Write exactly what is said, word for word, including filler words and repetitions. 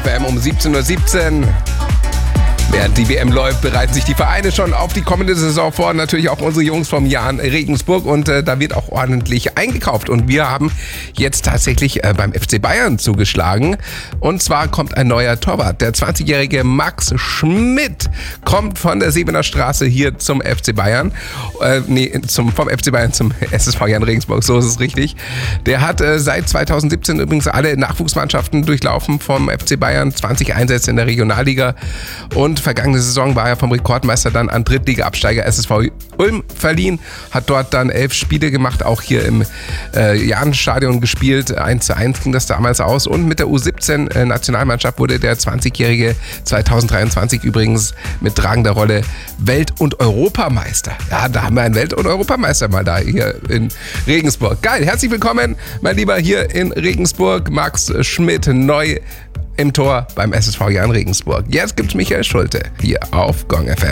F M um siebzehn Uhr siebzehn. Während die W M läuft, bereiten sich die Vereine schon auf die kommende Saison vor. Natürlich auch unsere Jungs vom Jahn Regensburg. Und äh, da wird auch ordentlich eingekauft. Und wir haben jetzt tatsächlich äh, beim F C Bayern zugeschlagen. Und zwar kommt ein neuer Torwart. Der zwanzigjährige Max Schmidt kommt von der Sebener Straße hier zum F C Bayern. Äh, nee, zum, vom F C Bayern zum S S V Jahn Regensburg, so ist es richtig. Der hat äh, seit zweitausendsiebzehn übrigens alle Nachwuchsmannschaften durchlaufen vom F C Bayern. zwanzig Einsätze in der Regionalliga. Und vergangene Saison war er vom Rekordmeister dann an Drittliga-Absteiger S S V Ulm verliehen, hat dort dann elf Spiele gemacht, auch hier im äh, Jahnstadion gespielt, eins zu eins ging das damals aus und mit der U siebzehn äh, Nationalmannschaft wurde der zwanzigjährige zweitausenddreiundzwanzig übrigens mit tragender Rolle Welt- und Europameister. Ja, da haben wir einen Welt- und Europameister mal da hier in Regensburg. Geil, herzlich willkommen, mein Lieber, hier in Regensburg, Max Schmidt, neu im Tor beim S S V Jahn Regensburg. Jetzt gibt's Michael Schulte hier auf Gong F M.